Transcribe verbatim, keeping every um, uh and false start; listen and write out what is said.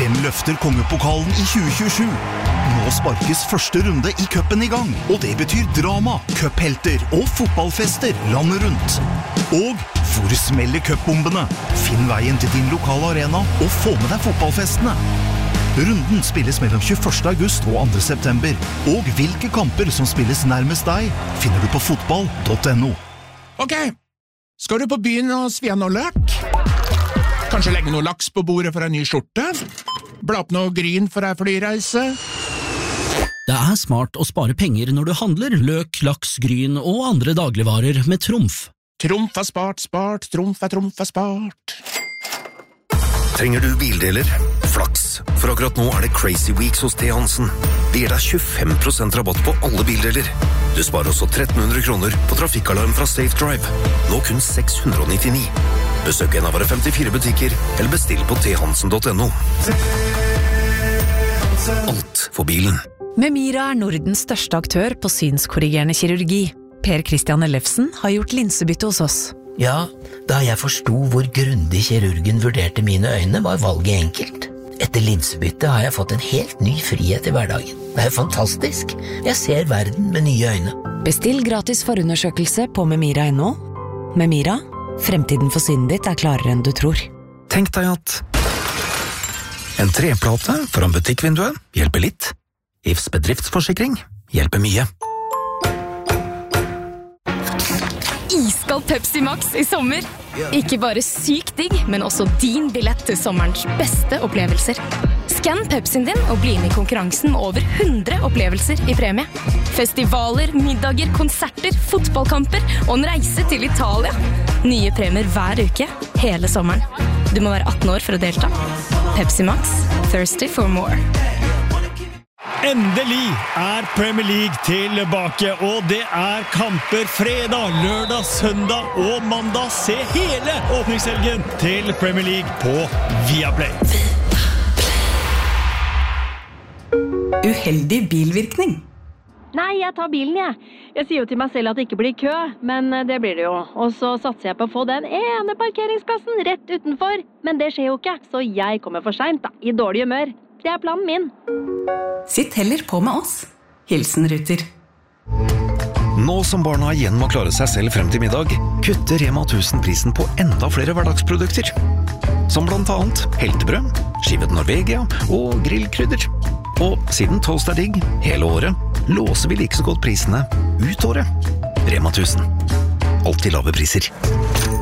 Hvem løfter kongepokalen i tjue tjuesju? Nå sparkes første runde i cupen i gang, og det betyr drama, cuphelter og fotballfester landet rundt. Og hvor smeller cupbombene? Finn veien til din lokale arena og få med deg fotballfestene. Runden spilles mellom tjueførste august og andre september, og hvilke kamper som spilles nærmest deg, finner du på fotball punktum no. Ok, skal du på byen og svia noe løk? Kanskje legge noe laks på bordet for en ny skjorte? Bla opp noe gryn for en flyreise? Det er smart å spare penger når du handler løk, laks, gryn og andre dagligvarer med Trumf. Trumf er spart, spart, Trumf er Trumf er spart. Trenger du bildeler? Flaks, for akkurat nå er det Crazy Weeks hos T. Hansen. Det gir deg tjuefem prosent rabatt på alle bildeler. Du sparer også tretten hundre kroner på trafikkalarm fra Safe Drive. Nå kun seks hundre nittini. Besøk en av våre femtifire butikker, eller bestill på t hansen punktum no. Alt for bilen. Memira er Nordens største aktør på synskorrigerende kirurgi. Per Christian Ellefsen har gjort linsebytte hos oss. Ja, da jeg forsto hvor grundig kirurgen vurderte mine øyne, var valget enkelt. Etter linsebytte har jeg fått en helt ny frihet i hverdagen. Det er fantastisk. Jeg ser verden med nye øyne. Bestill gratis forundersøkelse på memira punktum no. Memira, fremtiden for synet ditt er klarere enn du tror. Tenk deg at en treplate foran butikkvinduet hjelper litt. I F S bedriftsforsikring hjelper mye. Iskald Pepsi Max i sommer. Ikke bare sykt digg, men også din billett til sommerens beste opplevelser. Skann Pepsien din og bli med i konkurransen med over hundre opplevelser i premie. Festivaler, middager, konserter, fotballkamper og en reise til Italia. Nye premier hver uke, hele sommeren. Du må være atten år for å delta. Pepsi Max, thirsty for more. Endelig er Premier League tilbake, og det er kamper fredag, lørdag, søndag og mandag. Se hele åpningshelgen til Premier League på Viaplay. Uheldig bilvirkning. Nei, jeg tar bilen, jeg. Jeg sier jo til meg selv at det ikke blir kø, men det blir det jo. Og så satser jeg på å få den ene parkeringsplassen rett utenfor. Men det skjer jo ikke, så jeg kommer for sent da, i dårlig humør. Det er planen min. Sitt heller på med oss. Hilsen Ruter. Nå som barna igjen må klare seg selv frem til middag, kutter Rema tusen prisen på enda flere hverdagsprodukter. Som blant annet heltebrød, skivet Norvegia og grillkrydder. Og siden toast er digg hele året, låser vi like så godt prisene ut året. Rema tusen. Alltid lave priser.